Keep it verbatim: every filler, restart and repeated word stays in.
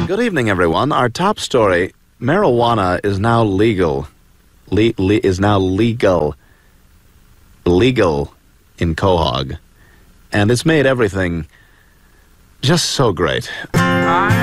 Good evening, everyone. Our top story, marijuana is now legal. Le- le- is now legal. Legal in Quahog. And it's made everything just so great.